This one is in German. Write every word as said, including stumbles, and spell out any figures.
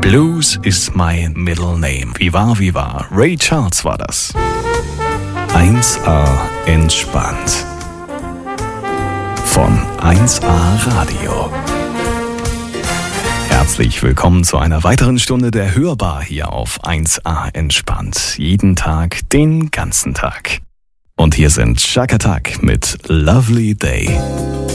Blues is my middle name. Wie war, wie war. Ray Charles war das. eins A entspannt. Von eins A Radio. Herzlich willkommen zu einer weiteren Stunde der Hörbar hier auf eins A entspannt. Jeden Tag, den ganzen Tag. Und hier sind Chaka Tak mit Lovely Day.